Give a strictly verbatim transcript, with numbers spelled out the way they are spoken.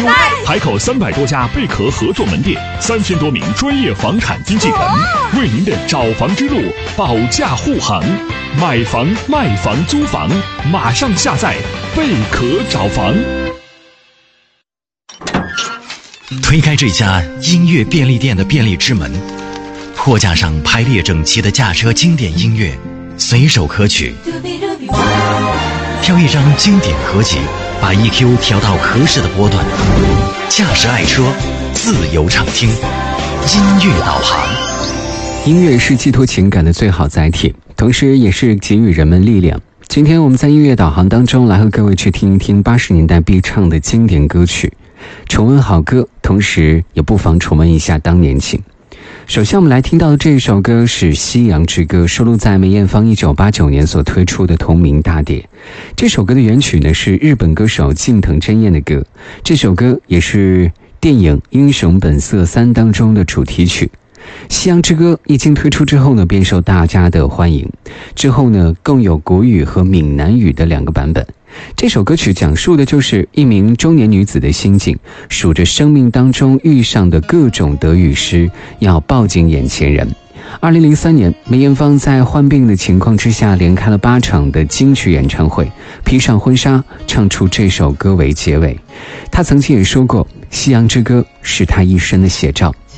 优，海口三百多家贝壳合作门店，三千多名专业房产经纪人，为您的找房之路保驾护航。买房、卖房、租房，马上下载贝壳找房。 推开这家音乐便利店的便利之门，货架上排列整齐的驾车经典音乐，随手可取。挑一张经典合集，把 E Q 调到合适的波段，驾驶爱车，自由畅听，音乐导航。 音乐是寄托情感的最好载体，同时也是给予人们力量。今天我们在音乐导航当中来和各位去听一听八十年代必唱的经典歌曲，重温好歌，同时也不妨重温一下当年情。首先我们来听到的这首歌是《夕阳之歌》，收录在梅艳芳一九八九年所推出的同名大碟。这首歌的原曲呢是日本歌手近藤真彦的歌，这首歌也是电影《英雄本色三》当中的主题曲。《夕阳之歌》一经推出之后呢，便受大家的欢迎。之后呢，共有国语和闽南语的两个版本。这首歌曲讲述的就是一名中年女子的心境，数着生命当中遇上的各种得与失，要抱紧眼前人。二零零三年，梅艳芳在患病的情况之下，连开了八场的金曲演唱会，披上婚纱，唱出这首歌为结尾。她曾经也说过，《夕阳之歌》是她一生的写照。